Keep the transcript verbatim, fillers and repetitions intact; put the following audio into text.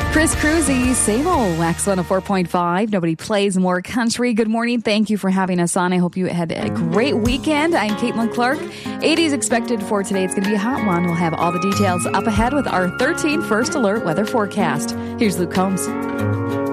Chris Cruzy, same old Wax one oh four point five. Nobody plays more country. Good morning. Thank you for having us on. I hope you had a great weekend. I'm Caitlin Clark. eighties expected for today. It's going to be a hot one. We'll have all the details up ahead with our thirteen First Alert weather forecast. Here's Luke Combs.